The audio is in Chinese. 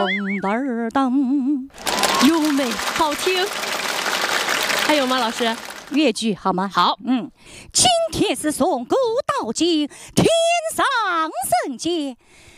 噔儿噔， 优美好听。还有吗，老师？ 越剧好吗？ 好， 今天是送狗到京，天上圣洁。